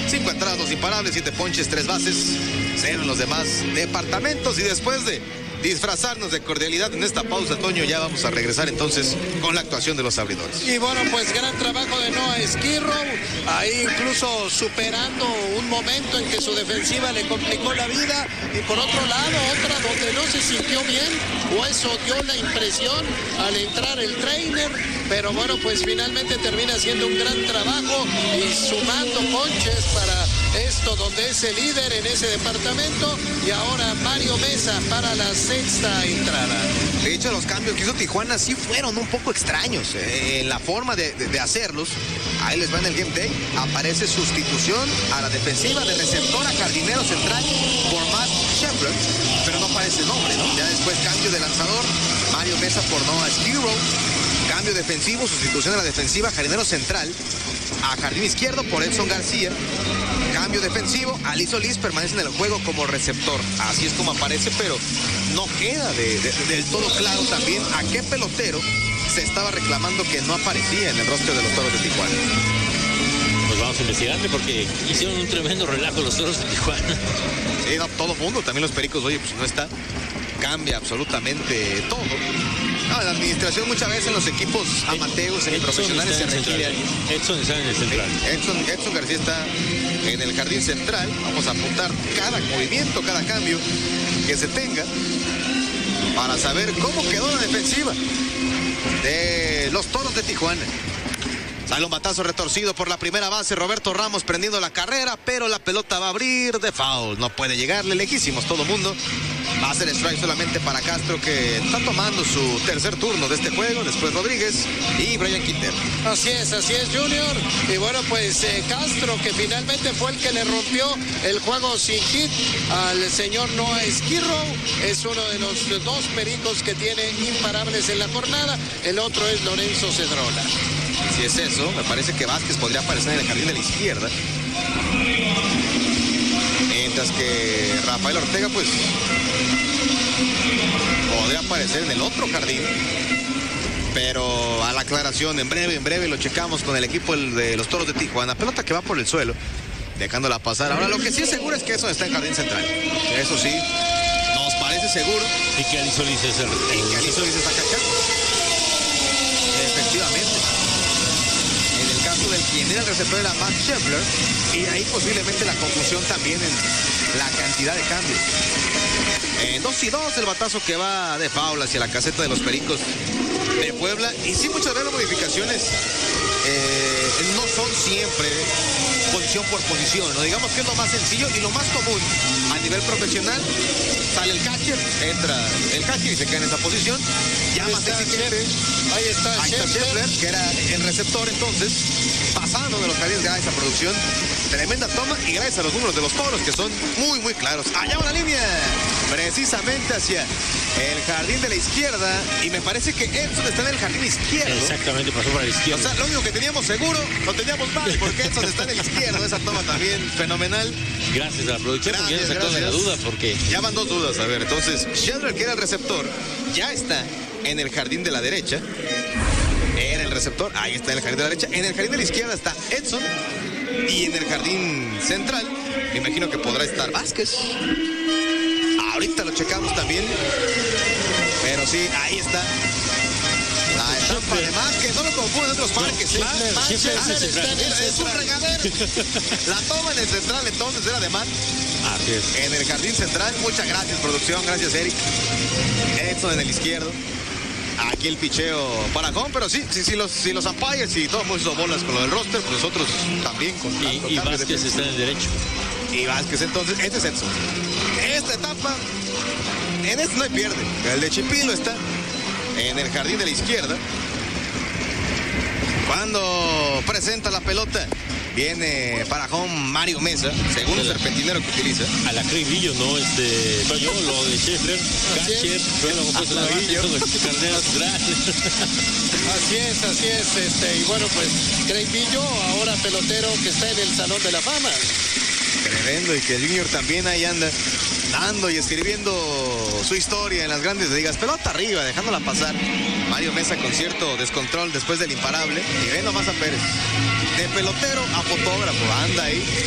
5 entradas, 2 imparables, 7 ponches, 3 bases, 0 en los demás departamentos. Y después de disfrazarnos de cordialidad en esta pausa, Toño, ya vamos a regresar entonces con la actuación de los abridores. Y bueno, pues gran trabajo de Noah Skirrow, ahí incluso superando un momento en que su defensiva le complicó la vida, y por otro lado otra donde no se sintió bien, o eso dio la impresión al entrar el trainer, pero bueno, pues finalmente termina haciendo un gran trabajo y sumando ponches para esto, donde es el líder en ese departamento. Y ahora Mario Mesa para la sexta entrada. De hecho, los cambios que hizo Tijuana sí fueron un poco extraños en la forma de hacerlos. Ahí les va en el Game Day. Aparece sustitución a la defensiva de receptor a jardinero central por Matt Shepard, pero no aparece el nombre, ¿no? Ya después cambio de lanzador, Mario Mesa por Noah Skirrow. Cambio defensivo, sustitución a la defensiva, jardinero central a jardín izquierdo por Edson García. Cambio defensivo, Aliso Liz permanece en el juego como receptor. Así es como aparece, pero no queda del todo claro también a qué pelotero se estaba reclamando que no aparecía en el roster de los Toros de Tijuana. Pues vamos a investigarle, porque hicieron un tremendo relajo los Toros de Tijuana. Sí, no, todo el mundo, también los Pericos, oye, pues no está. Cambia absolutamente todo. No, en la administración muchas veces en los equipos amateurs, profesionales se requiere alguien. Edson está en el central. Edson García está en el jardín central. Vamos a apuntar cada movimiento, cada cambio que se tenga para saber cómo quedó la defensiva de los Toros de Tijuana. Sale un batazo retorcido por la primera base. Roberto Ramos prendiendo la carrera, pero la pelota va a abrir de foul. No puede llegarle, lejísimos todo mundo. Va a ser strike solamente para Castro, que está tomando su tercer turno de este juego. Después Rodríguez y Brian Quintero. Así es, Junior. Y bueno, pues Castro, que finalmente fue el que le rompió el juego sin hit al señor Noah Skirrow. Es uno de los dos pericos que tiene imparables en la jornada. El otro es Lorenzo Cedrola. Si es eso, me parece que Vázquez podría aparecer en el jardín de la izquierda. Mientras que Rafael Ortega, pues, podría aparecer en el otro jardín. Pero a la aclaración, en breve lo checamos con el equipo de los Toros de Tijuana. Pelota que va por el suelo, dejándola pasar. Ahora, lo que sí es seguro es que eso está en jardín central. Eso sí, nos parece seguro. Y que Aliso Liz es el... Y que Aliso Liz está cachando. Efectivamente. Del quien era el receptor era Matt Shepard, y ahí posiblemente la confusión también en la cantidad de cambios. En 2-2 el batazo que va de foul hacia la caseta de los Pericos de Puebla. Y sí, muchas veces las modificaciones no son siempre posición por posición, ¿no? Digamos que es lo más sencillo y lo más común a nivel profesional. Sale el catcher, entra el catcher y se queda en esa posición. Llama Ahí está Shepard, que era el receptor entonces, pasando de los jardines de esa producción. Tremenda toma, y gracias a los números de los Toros, que son muy, muy claros. Allá va la línea, precisamente hacia el jardín de la izquierda, y me parece que Edson está en el jardín izquierdo. Exactamente, pasó para la izquierda. O sea, lo único que teníamos seguro, lo teníamos mal, porque Edson está en el izquierdo. Esa toma también fenomenal. Gracias a la producción, porque ya nos sacó de la duda, porque... Ya van dos dudas, a ver, entonces, Sheldon, que era el receptor, ya está en el jardín de la derecha. Era el receptor, ahí está en el jardín de la derecha. En el jardín de la izquierda está Edson. Y en el jardín central, me imagino que podrá estar Vázquez. Ahorita lo checamos también. Pero sí, ahí está. La etapa de Vázquez, no lo confunden en otros parques. Es un regadero. La toma en el central entonces era de Matt. Así es. En el jardín central, muchas gracias, producción, gracias, Eric. Edson en el izquierdo. Aquí el picheo para Con, pero sí, si los umpires y todos hemos hecho bolas con lo del roster, pues nosotros también con tanto y Vázquez está en el derecho. Y Vázquez, entonces, este es Edson. Esta etapa, en este no hay pierde. El de Chipilo está en el jardín de la izquierda. Cuando presenta la pelota, viene para home Mario Mesa, segundo serpentinero que utiliza. A la Creivillo, ¿no? Toño, lo de Scheffler, catcher, Así es, y bueno, pues Creivillo, ahora pelotero que está en el Salón de la Fama. Tremendo, y que el Junior también ahí anda dando y escribiendo su historia en las grandes ligas. Pelota arriba, dejándola pasar. Mario Mesa con cierto descontrol después del imparable. Y ve nomás a Pérez. De pelotero a fotógrafo, anda ahí.